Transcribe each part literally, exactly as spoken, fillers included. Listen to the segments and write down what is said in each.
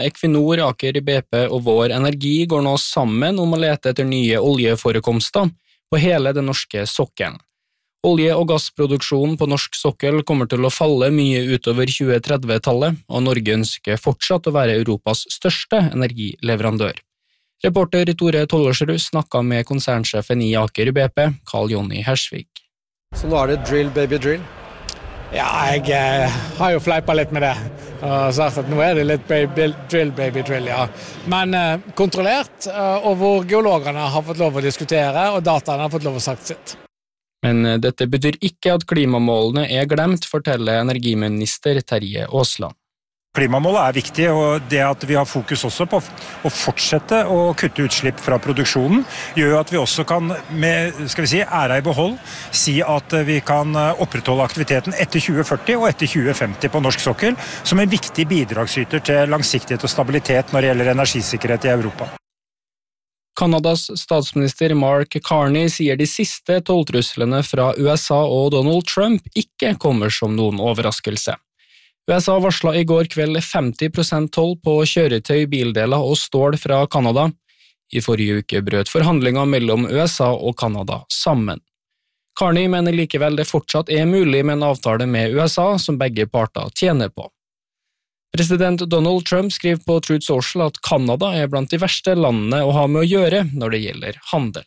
Equinor, Aker BP og Vår Energi går nå sammen om å lete etter nye oljeforekomster på hele den norske sokkelen. Olje- og gassproduksjonen på norsk sokkel kommer til å falle mye utover tjue tretti-tallet, og Norge ønsker fortsatt å være Europas største energileverandør. Reporter Tore Tollersrud snakket med konsernsjefen i Aker B P, Carl Jonny Hersvik. Så nå er det drill, baby, drill? Ja, jeg eh, har jo fleipet litt med det, og sagt at nå er det litt baby, drill, baby, drill, ja. Men eh, kontrollert, eh, og hvor geologerne har fått lov å diskutere, og dataene har fått lov å sagt sitt. Men dette betyr ikke at klimamålene er glemt, forteller energiminister Terje Aasland. Klimamålet er viktig, og det at vi har fokus også på å fortsette å kutte utslipp fra produksjonen, gjør at vi også kan, med skal vi si, æra i behold, si at vi kan opprettholde aktiviteten etter tjue førti og etter tjue femti på norsk sokkel, som en viktig bidragsyter til langsiktighet og stabilitet når det gjelder energisikkerhet i Europa. Kanadas statsminister Mark Carney sier de siste tolltruslene fra U S A og Donald Trump ikke kommer som noen overraskelse. U S A varslet i går kveld femti prosent toll på kjøretøy, bildeler og stål fra Kanada. I forrige uke brøt forhandlinger mellom U S A og Kanada sammen. Carney mener likevel det fortsatt er mulig med en avtale med U S A som begge parter tjener på. President Donald Trump skriver på Truth Social at Kanada er blant de verste landene å ha med å gjøre når det gjelder handel.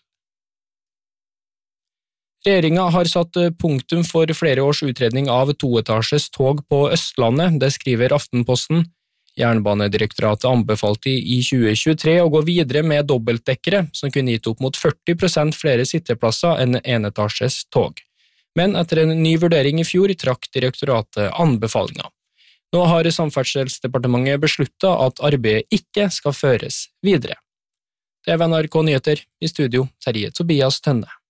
Regjeringen har satt punktum for flere års utredning av toetasjes tog på Østlandet, det skriver Aftenposten. Jernbanedirektoratet anbefalte i tjue tjuetre å gå videre med dobbeltdekkere, som kunne gitt opp mot førti prosent flere sitteplasser enn enetasjes tog. Men etter en ny vurdering i fjor trakk direktoratet anbefalinger. Nå har Samferdselsdepartementet besluttet at arbeidet ikke skal føres videre. Det er N R K Nyheter, i studio Terje Tobias Tønne.